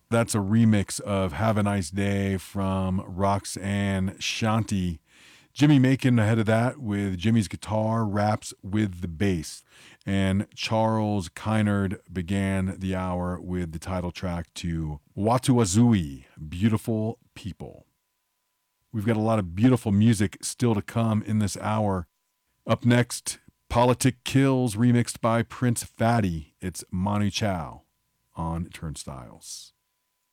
That's a remix of Have a Nice Day from Roxanne Shanti. Jimmy Macon ahead of that with Jimmy's Guitar Raps with the Bass. And Charles Kynard began the hour with the title track to Watu Wazui, Beautiful People. We've got a lot of beautiful music still to come in this hour. Up next, Politic Kills remixed by Prince Fatty. It's Manu Chao on Turnstiles.